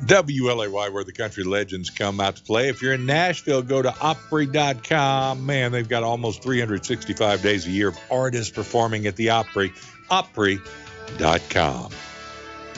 WLAY, where the country legends come out to play. If you're in Nashville, go to Opry.com. Man, they've got almost 365 days a year of artists performing at the Opry. Opry.com.